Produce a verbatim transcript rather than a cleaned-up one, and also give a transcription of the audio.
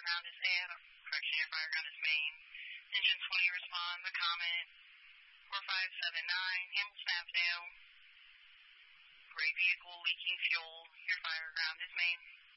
ground is Adam. Correction, your fire ground is Maine. Engine twenty responds, a Comet. four five seven nine, handle Snapdale. Gray vehicle leaking fuel. Your fire ground is Maine.